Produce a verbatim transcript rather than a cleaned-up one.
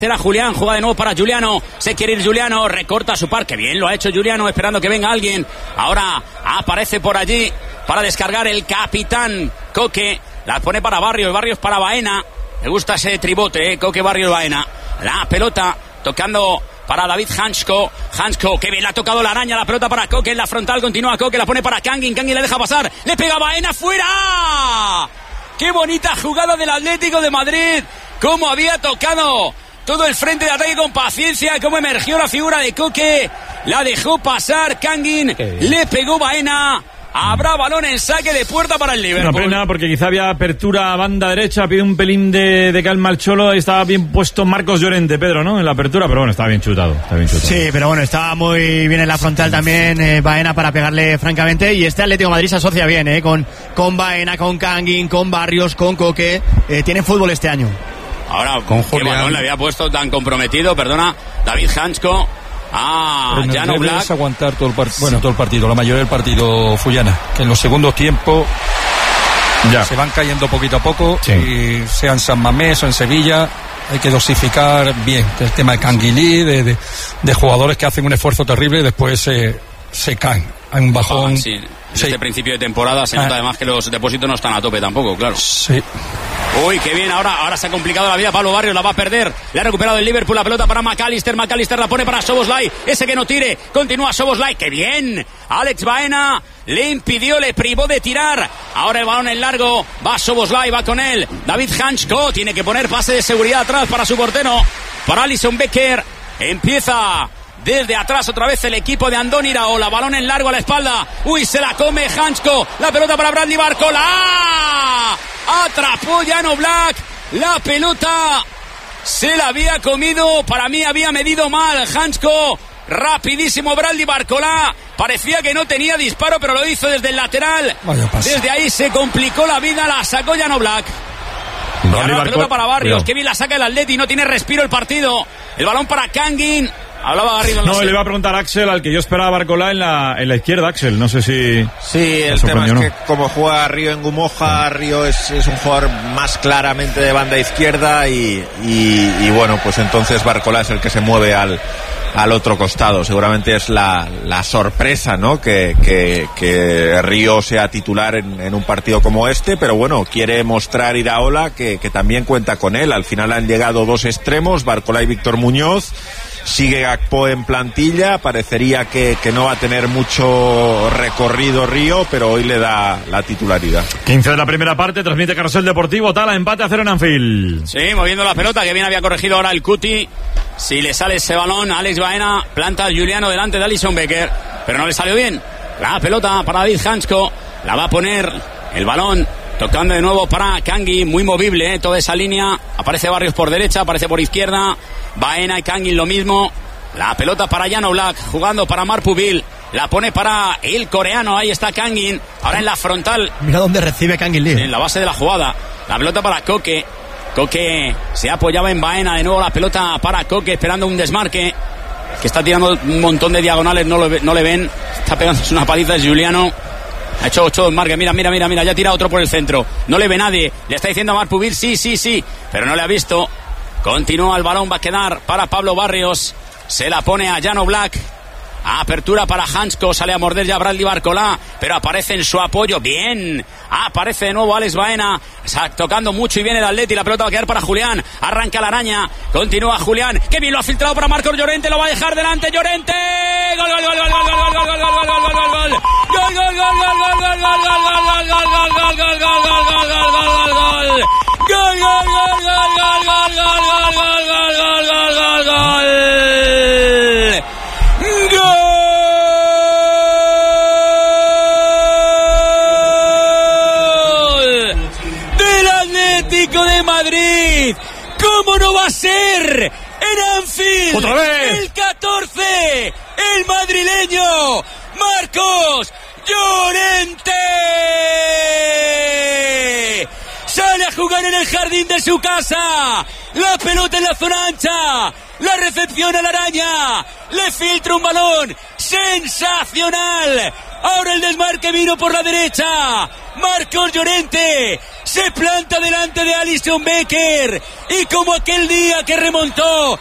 Era Julián, juega de nuevo para Giuliano, se quiere ir Giuliano, recorta su par, que bien lo ha hecho Giuliano, esperando que venga alguien. Ahora aparece por allí para descargar el capitán Coque, la pone para Barrios, Barrios para Baena. Me gusta ese tribote, eh, Coque, Barrios, Baena. La pelota tocando para David Hansko, Hansko, que bien le ha tocado la araña, la pelota para Coque en la frontal, continúa Coque, la pone para Kangin, Kangin le deja pasar, le pega Baena, fuera. ¡Qué bonita jugada del Atlético de Madrid! ¡Cómo había tocado todo el frente de ataque con paciencia! ¡Cómo emergió la figura de Coque! La dejó pasar Kangin, le pegó Baena. Habrá balón en saque de puerta para el Liverpool. Una pena porque quizá había apertura a banda derecha, pide un pelín de, de calma al Cholo. Estaba bien puesto Marcos Llorente, Pedro, ¿no? En la apertura, pero bueno, estaba bien chutado, estaba bien chutado. Sí, pero bueno, estaba muy bien en la frontal también eh, Baena para pegarle francamente. Y este Atlético de Madrid se asocia bien, ¿eh? Con, con Baena, con Kangin, con Barrios, con Coque. Eh, tiene fútbol este año. Ahora, con qué balón le había puesto tan comprometido, perdona, David Hansko. Ah, ya no Black. Es aguantar todo el partido, bueno, todo el partido, la mayoría del partido Fullana, que en los segundos tiempos ya se van cayendo poquito a poco, sí. Y sea en San Mamés o en Sevilla, hay que dosificar bien el tema de Canguilí, de, de, de jugadores que hacen un esfuerzo terrible y después se, se caen. Hay un bajón. Ah, sí. Sí. Este principio de temporada se nota ah. además que los depósitos no están a tope tampoco, claro. Sí. Uy, qué bien, ahora, ahora se ha complicado la vida Pablo Barrios, la va a perder. Le ha recuperado el Liverpool, la pelota para McAllister, McAllister la pone para Szoboszlai, ese que no tire, continúa Szoboszlai, qué bien. Alex Baena le impidió, le privó de tirar. Ahora el balón en largo, va Szoboszlai, va con él. David Hansko tiene que poner pase de seguridad atrás para su portero, para Alisson Becker. Empieza desde atrás otra vez el equipo de Andoni Iraola, balón en largo a la espalda. Uy, se la come Hansko, la pelota para Bradley Barcola. ¡Ah! Atrapó Jan Oblak, la pelota se la había comido, para mí había medido mal Hansko. Rapidísimo Bradley Barcola, parecía que no tenía disparo, pero lo hizo desde el lateral. Desde ahí se complicó la vida, la sacó Jan Oblak. La pelota para Barrios, que bien la saca el Atleti, no tiene respiro el partido. El balón para Kangin. Hablaba Garrido. No, le iba a preguntar a Axel, al que yo esperaba Barcola en la, en la izquierda, Axel. No sé si... Sí, el tema es que como juega Río en Gumoja, Río es, es un jugador más claramente de banda izquierda y, y, y bueno, pues entonces Barcola es el que se mueve al, al otro costado. Seguramente es la, la sorpresa, ¿no? Que, que, que Río sea titular en, en un partido como este, pero bueno, quiere mostrar Iraola que, que también cuenta con él. Al final han llegado dos extremos, Barcola y Víctor Muñoz. Sigue Gakpo en plantilla, parecería que, que no va a tener mucho recorrido Río, pero hoy le da la titularidad. quince de la primera parte, transmite Carrusel Deportivo, Tala, empate a cero en Anfield. Sí, moviendo la pelota, que bien había corregido ahora el Cuti. Si le sale ese balón, Alex Baena planta a Giuliano delante de Alisson Becker, pero no le salió bien. La pelota para David Hansko, la va a poner el balón. Tocando de nuevo para Kangin, muy movible, ¿eh? Toda esa línea. Aparece Barrios por derecha, aparece por izquierda. Baena y Kangin lo mismo. La pelota para Jan Oblak, jugando para Marpuville. La pone para el coreano, ahí está Kangin. Ahora en la frontal. Mira dónde recibe Kangin Lee. En la base de la jugada. La pelota para Coque. Coque se apoyaba en Baena, de nuevo la pelota para Coque, esperando un desmarque. Que está tirando un montón de diagonales, no, lo, no le ven. Está pegándose una paliza de Giuliano. Ha hecho ocho desmarques, mira, mira, mira, mira, ya tira otro por el centro. No le ve nadie, le está diciendo a Marpuville, sí, sí, sí, pero no le ha visto. Continúa el balón, va a quedar para Pablo Barrios. Se la pone a Jan Oblak. Apertura para Hansko, sale a morder ya Bradley Barcola, pero aparece en su apoyo, bien. Aparece de nuevo Alex Baena, tocando mucho y viene el Atleti, la pelota va a quedar para Julián. Arranca la araña, continúa Julián, que bien lo ha filtrado para Marcos Llorente, lo va a dejar delante Llorente. Gol, gol, gol, gol, gol, gol, gol, gol, gol, gol, gol, gol, gol. Gol, gol, gol, gol, gol, gol, gol, gol, gol, gol, gol, gol, gol, gol, gol, gol, gol, gol, gol. Gol, gol, gol, gol, gol, gol, gol, gol, gol, gol, gol, gol, gol. De Madrid, ¿cómo no va a ser? En Anfield, otra vez el catorce, el madrileño Marcos Llorente sale a jugar en el jardín de su casa, la pelota en la zona ancha, la recepción a la araña, le filtra un balón sensacional. Ahora el desmarque vino por la derecha. Marcos Llorente se planta delante de Alisson Becker y como aquel día que remontó